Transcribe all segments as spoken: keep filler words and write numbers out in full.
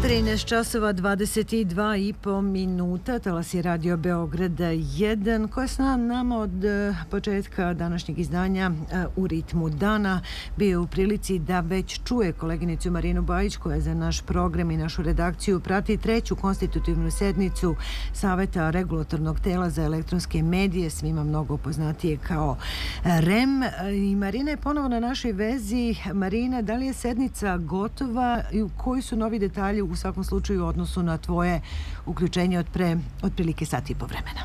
trinaest časova dvadeset dva i po minuta, talas je Radio Beograd jedan, koja je s nama od početka današnjeg izdanja u ritmu dana bio u prilici da već čuje koleginicu Marinu Bajić, koja za naš program i našu redakciju prati treću konstitutivnu sednicu Saveta regulatornog tela za elektronske medije, svima mnogo poznatije kao R E M. I Marina je ponovo na našoj vezi. Marina, da li je sednica gotova i koji su novi detalji u svakom slučaju u odnosu na tvoje uključenje od pre otprilike sat i po vremena?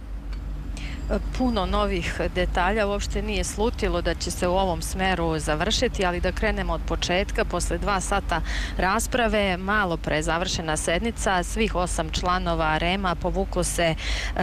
Puno novih detalja, uopšte nije slutilo da će se u ovom smeru završiti, ali da krenemo od početka. Posle dva sata rasprave, malo pre završena sednica, svih osam članova R E M-a povuklo se e,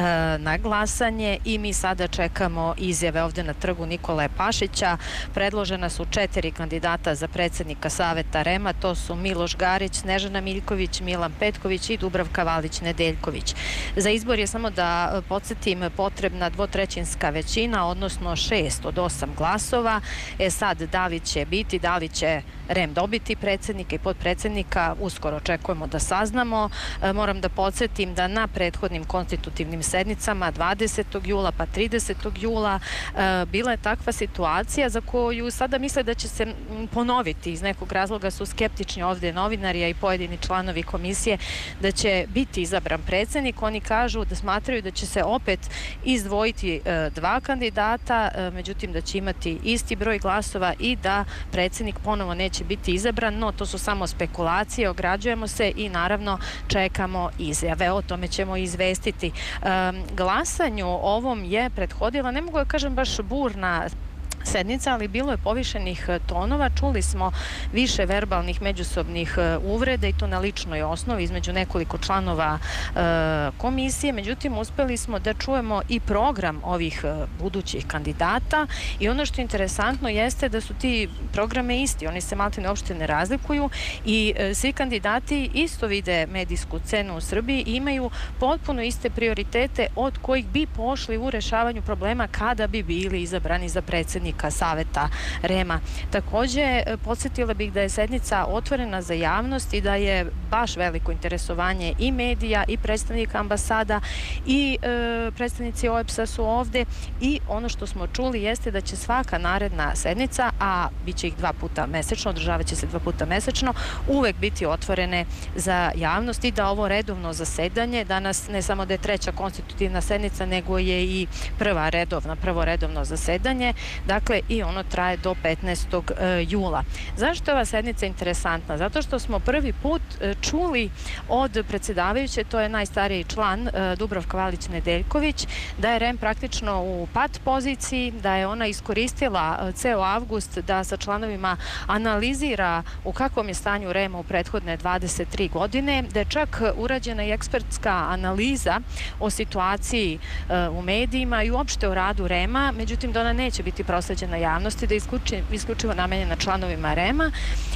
na glasanje i mi sada čekamo izjave ovde na trgu Nikole Pašića. Predložena su četiri kandidata za predsednika Saveta R E M-a, to su Miloš Garić, Snežana Miljković, Milan Petković i Dubravka Valić-Nedeljković. Za izbor je, samo da podsjetim, potrebna dvotrećinska većina, odnosno šest od osam glasova. E sad, da li će biti, da li će R E M dobiti predsednika i podpredsednika, uskoro očekujemo da saznamo. E, moram da podsjetim da na prethodnim konstitutivnim sednicama dvadesetog jula pa tridesetog jula e, bila je takva situacija za koju sada misle da će se ponoviti. Iz nekog razloga su skeptični ovde novinari i pojedini članovi komisije da će biti izabran predsednik. Oni kažu da smatraju da će se opet izdvojiti e, dva kandidata, e, međutim da će imati isti broj glasova i da predsednik ponovo neće će biti izabran, no to su samo spekulacije, ograđujemo se i naravno čekamo izjave. O tome ćemo izvestiti. Um, glasanju ovom je prethodila, ne mogu da kažem baš burna sednica, ali bilo je povišenih tonova. Čuli smo više verbalnih međusobnih uvreda i to na ličnoj osnovi između nekoliko članova e, komisije. Međutim, uspeli smo da čujemo i program ovih budućih kandidata i ono što je interesantno jeste da su ti programe isti. Oni se maltene uopšte ne razlikuju i e, svi kandidati isto vide medijsku scenu u Srbiji i imaju potpuno iste prioritete od kojih bi pošli u rešavanju problema kada bi bili izabrani za predsednika Saveta R E M-a. Takođe, podsjetila bih da je sednica otvorena za javnost i da je baš veliko interesovanje i medija i predstavnika ambasada i e, predstavnici O E B S-a su ovde i ono što smo čuli jeste da će svaka naredna sednica, a bit će ih dva puta mesečno, održavat će se dva puta mesečno, uvek biti otvorene za javnost i da ovo redovno zasedanje, danas ne samo da je treća konstitutivna sednica, nego je i prva redovna, prvo redovno zasedanje, dakle i ono traje do petnaestog jula. Zašto je ova sednica interesantna? Zato što smo prvi put čuli od predsedavajuće, to je najstariji član Dubravka Valić-Nedeljković, da je R E M praktično u pat poziciji, da je ona iskoristila ceo avgust da sa članovima analizira u kakvom je stanju R E M u prethodne dvadeset tri godine, da je čak urađena i ekspertska analiza o situaciji u medijima i uopšte o radu R E M-a, međutim da ona neće biti prosleđena na javnosti, da je isključivo namenjena članovima R E M-a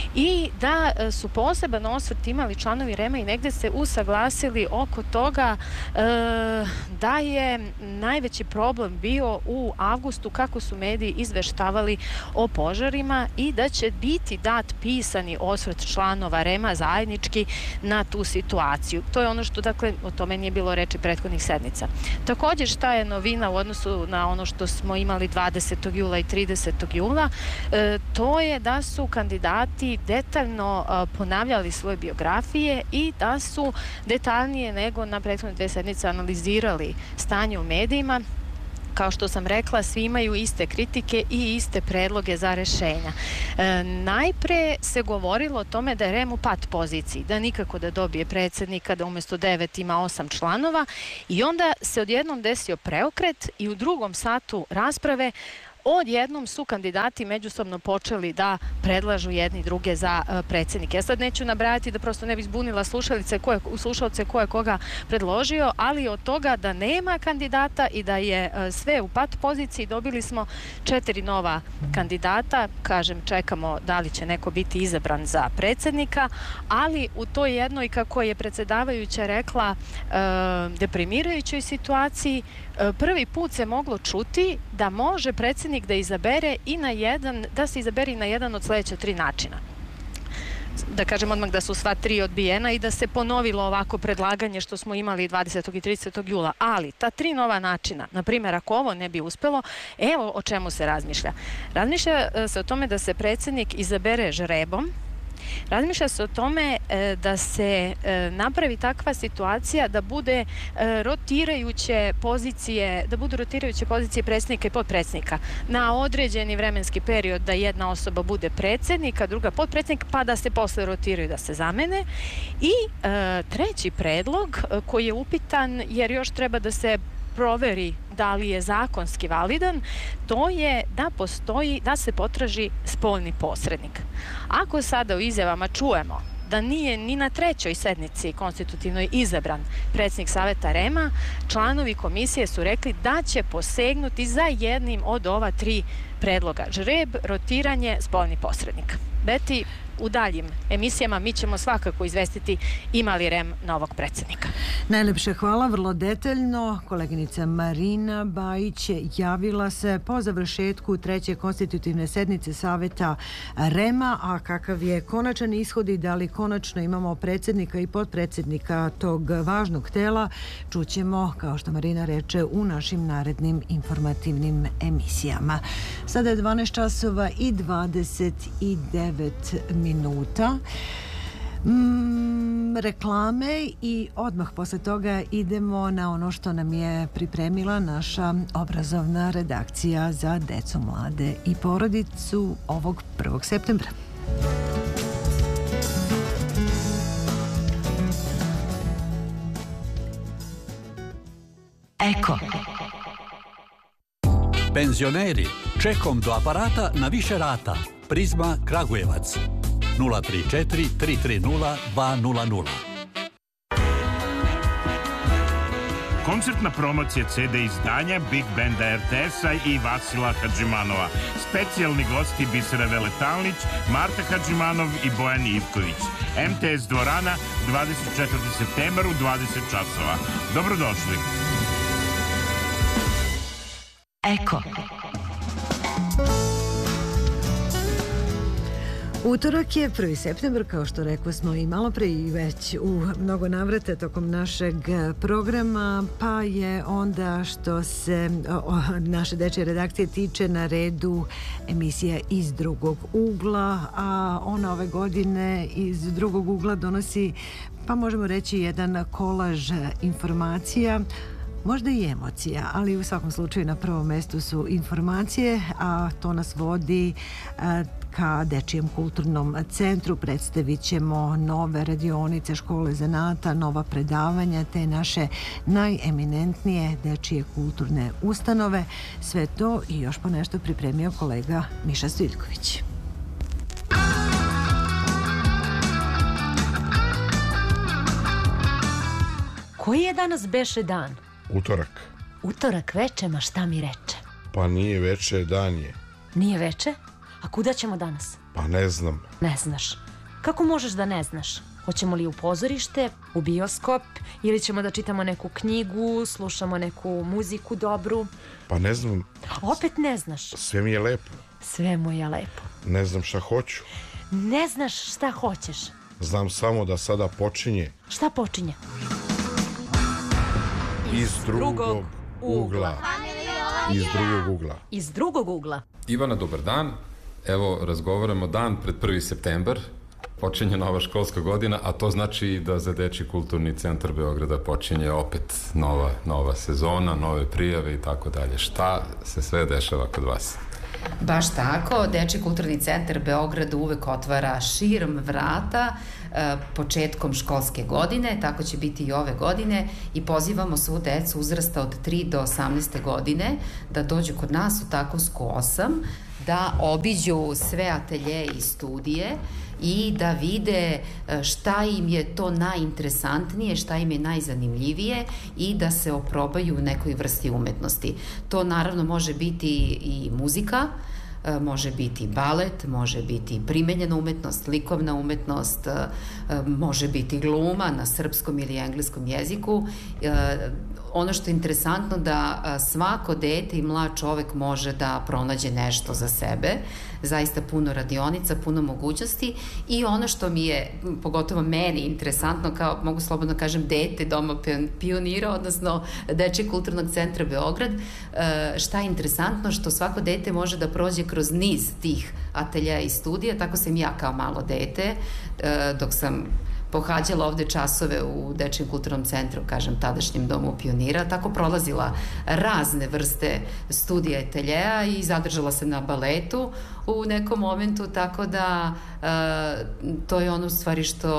i da su poseban osvrt imali članovi R E M-a i negde se usaglasili oko toga e, da je najveći problem bio u avgustu kako su mediji izveštavali o požarima i da će biti dat pisani osvrt članova R E M-a zajednički na tu situaciju. To je ono što, dakle, o tome nije bilo reči prethodnih sednica. Takođe, šta je novina u odnosu na ono što smo imali dvadesetog jula i tridesetog jula, e, to je da su kandidati detaljno a, ponavljali svoje biografije i da su detaljnije nego na prethodne dve sednice analizirali stanje u medijima. Kao što sam rekla, svi imaju iste kritike i iste predloge za rešenja. E, najpre se govorilo o tome da je R E M u pat poziciji, da nikako da dobije predsednika, da umesto devet ima osam članova i onda se odjednom desio preokret i u drugom satu rasprave odjednom su kandidati međusobno počeli da predlažu jedni druge za uh, predsednike. Ja sad neću nabrajati da prosto ne bi zbunila slušalice ko je, slušalce ko je koga predložio, ali od toga da nema kandidata i da je uh, sve u pat poziciji, dobili smo četiri nova kandidata. Kažem, čekamo da li će neko biti izabran za predsednika, ali u toj jednoj, kako je predsedavajuća rekla, uh, deprimirajućoj situaciji, uh, prvi put se moglo čuti da može predsednik da izabere i na jedan, da se izabere i na jedan od sledeća tri načina. da kažem odmah da su sva tri odbijena i da se ponovilo ovako predlaganje što smo imali dvadesetog i tridesetog jula. Ali ta tri nova načina, na primjer, ako ovo ne bi uspelo, evo o čemu se razmišlja. Razmišlja se o tome da se predsjednik izabere žrebom. Razmišlja se o tome e, da se e, napravi takva situacija da bude e, rotirajuće pozicije, da budu rotirajuće pozicije predsjednika i potpredsjednika na određeni vremenski period, da jedna osoba bude predsjednik, a druga potpredsjednik, pa da se posle rotiraju, da se zamene. I e, treći predlog e, koji je upitan jer još treba da se proveri da li je zakonski validan, to je da postoji, da se potraži spoljni posrednik. Ako sada u izjavama čujemo da nije ni na trećoj sednici konstitutivnoj izabran predsjednik Saveta REM-a, članovi komisije su rekli da će posegnuti za jednim od ova tri predloga. Žreb, rotiranje, spoljni posrednik. Beti, u daljim emisijama mi ćemo svakako izvestiti ima li REM novog predsjednika. Najlepše hvala, vrlo detaljno. Koleginica Marina Bajić javila se po završetku treće konstitutivne sednice Saveta REM-a, a kakav je konačan ishod i da li konačno imamo predsjednika i potpredsjednika tog važnog tela, čućemo, kao što Marina reče, u našim narednim informativnim emisijama. Sada je dvanaest časova i dvadeset devet minuta. Mm, reklame i odmah posle toga idemo na ono što nam je pripremila naša obrazovna redakcija za decu, mlade i porodicu ovog prvog septembra. Eko. Penzioneri, čekom do aparata na više rata. Prizma Kragujevac nula tri četiri tri tri nula dva nula nula. Koncertna promocija ce de izdanja Big Banda er te es-a i Vasila Hadžimanova. Specijalni gosti Bisera Veletalnić, Marta Hadžimanov i Bojan Ivković. em te es dvorana, dvadeset četvrtog septembar u dvadeset časova. Dobrodošli. Eko. Utorak je prvi septembar, kao što rekao smo i malo pre i već u mnogo navrata tokom našeg programa, pa je onda što se o, naše dečje redakcije tiče na redu emisija Iz drugog ugla, a ona ove godine iz drugog ugla donosi, pa možemo reći, jedan kolaž informacija, možda i emocija, ali u svakom slučaju na prvom mestu su informacije, a to nas vodi a, ka Dečijem kulturnom centru. Predstavit ćemo nove radionice, škole zanata, nova predavanja, te naše najeminentnije dečije kulturne ustanove. Sve to i još po nešto pripremio kolega Miša Stojljković. Koji je danas beše dan? Utorak. Utorak veče, ma šta mi reče? Pa nije veče, dan je. Nije veče? A kuda ćemo danas? Pa ne znam. Ne znaš. Kako možeš da ne znaš? Hoćemo li u pozorište, u bioskop, ili ćemo da čitamo neku knjigu, slušamo neku muziku dobru? Pa ne znam. Opet ne znaš. Sve mi je lepo. Sve mu je lepo. Ne znam šta hoću. Ne znaš šta hoćeš. Znam samo da sada počinje. Šta počinje? Iz drugog ugla. Iz drugog ugla. Iz drugog ugla. Ivana, dobar dan. Evo, razgovaramo dan pred prvi septembar. Počinje nova školska godina, a to znači da za Dečiji kulturni centar Beograda počinje opet nova, nova sezona, nove prijave i tako dalje. Šta se sve dešava kod vas? Baš tako, Dečiji kulturni centar Beograda uvek otvara širom vrata e, početkom školske godine, tako će biti i ove godine, i pozivamo svu decu uzrasta od tri do osamnaeste godine da dođu kod nas u Takovsku osam, da obiđu sve atelje i studije i da vide šta im je to najinteresantnije, šta im je najzanimljivije i da se oprobaju u nekoj vrsti umetnosti. To naravno može biti i muzika, može biti balet, može biti primenjena umetnost, likovna umetnost, može biti gluma na srpskom ili engleskom jeziku. ono što je interesantno da svako dete i mlad čovek može da pronađe nešto za sebe, zaista puno radionica, puno mogućnosti i ono što mi je, pogotovo meni, interesantno, kao mogu slobodno kažem, dete Doma pionira, odnosno Dečijeg kulturnog centra Beograd, šta je interesantno, što svako dete može da prođe kroz niz tih ateljeja i studija, tako sam ja kao malo dete, dok sam pohađala ovde časove u Dečijem kulturnom centru, kažem, tadašnjem Domu pionira, tako prolazila razne vrste studija i ateljeja i zadržala se na baletu u nekom momentu, tako da e, to je ono u stvari što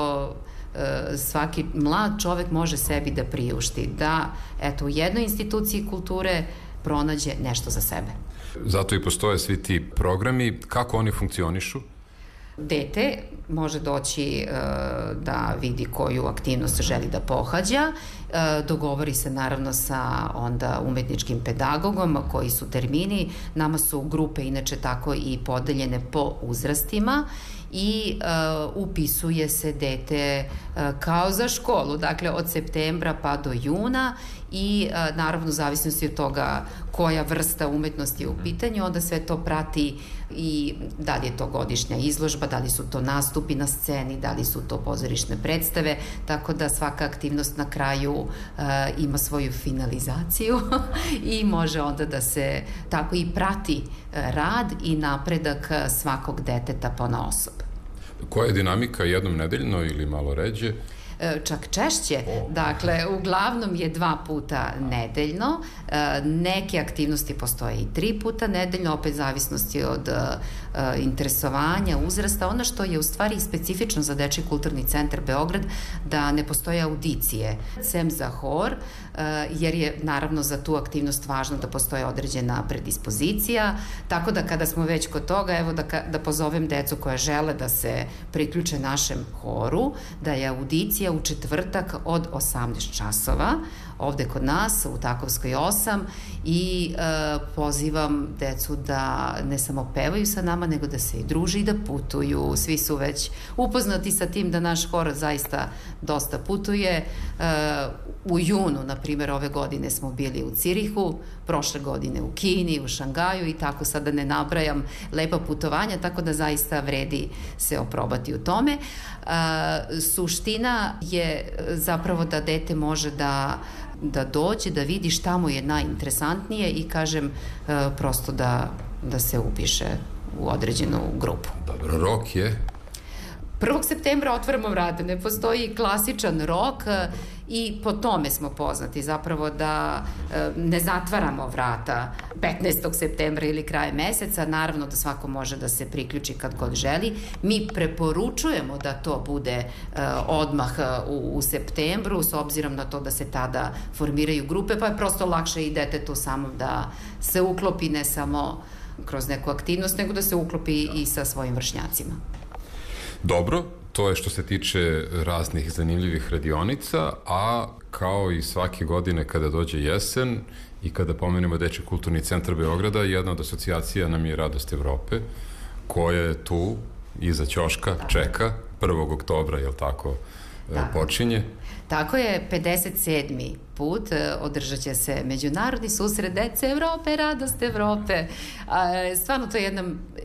e, svaki mlad čovek može sebi da priušti, da eto, u jednoj instituciji kulture pronađe nešto za sebe. Zato i postoje svi ti programi. Kako oni funkcionišu? Dete može doći e, da vidi koju aktivnost želi da pohađa, e, dogovori se naravno sa onda umetničkim pedagogom, koji su termini, nama su grupe inače tako i podeljene po uzrastima i e, upisuje se dete e, kao za školu, dakle od septembra pa do juna i e, naravno u zavisnosti od toga koja vrsta umetnosti je u pitanju, onda sve to prati i da li je to godišnja izložba, da li su to nastupi na sceni, da li su to pozorišne predstave, tako da svaka aktivnost na kraju uh, ima svoju finalizaciju i može onda da se tako i prati uh, rad i napredak svakog deteta ponaosob. Koja je dinamika, jednom nedeljno ili malo ređe? Čak češće, dakle, uglavnom je dva puta nedeljno, neke aktivnosti postoje i tri puta nedeljno, opet zavisnosti od interesovanja, uzrasta. Ono što je u stvari specifično za Dečiji kulturni centar Beograd, da ne postoje audicije, sem za hor, jer je naravno za tu aktivnost važno da postoje određena predispozicija, tako da kada smo već kod toga, evo da, da pozovem decu koja žele da se priključe našem horu, da je audicija u četvrtak od osamnaest časova, ovde kod nas u Takovskoj osam i e, pozivam decu da ne samo pevaju sa nama, nego da se i druže i da putuju. Svi su već upoznati sa tim da naš hor zaista dosta putuje. E, u junu, na primjer, ove godine smo bili u Cirihu, prošle godine u Kini, u Šangaju i tako sad da ne nabrajam lepa putovanja, tako da zaista vredi se oprobati u tome. E, suština je zapravo da dete može da da dođe, da vidi šta mu je najinteresantnije i kažem e, prosto da, da se upiše u određenu grupu. Dobro, rok je? prvog septembra otvaramo vrata, ne postoji klasičan rok i po tome smo poznati zapravo da e, ne zatvaramo vrata petnaestog septembra ili kraje meseca, naravno da svako može da se priključi kad god želi. Mi preporučujemo da to bude e, odmah u, u septembru, s obzirom na to da se tada formiraju grupe, pa je prosto lakše i detetu samom da se uklopi ne samo kroz neku aktivnost, nego da se uklopi i sa svojim vršnjacima. Dobro, to je što se tiče raznih zanimljivih radionica, a kao i svake godine kada dođe jesen i kada pomenemo Dečiji kulturni centar Beograda, jedna od asocijacija nam je Radost Evrope, koja je tu iza ćoška, čeka, prvog oktobra, jel tako, tako počinje. Tako je, pedeset sedmi put održat će se Međunarodni susret Dece Evrope, Radost Evrope. Stvarno to je jedna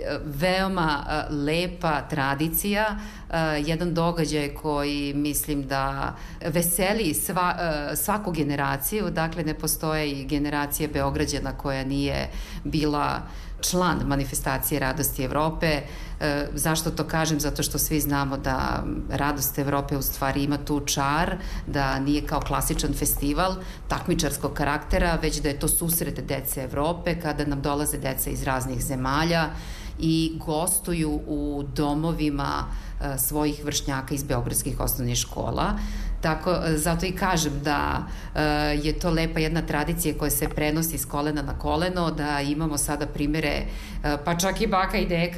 veoma lepa tradicija, jedan događaj koji mislim da veseli sva, svaku generaciju, dakle ne postoje i generacija Beograđana koja nije bila član manifestacije Radosti Evrope. E, zašto to kažem? Zato što svi znamo da Radost Evrope u stvari ima tu čar, da nije kao klasičan festival takmičarskog karaktera, već da je to susret Dece Evrope, kada nam dolaze deca iz raznih zemalja i gostuju u domovima e, svojih vršnjaka iz beogradskih osnovnih škola. Tako, zato i kažem da e, je to lepa jedna tradicija koja se prenosi s kolena na koleno, da imamo sada primere, e, pa čak i baka i deka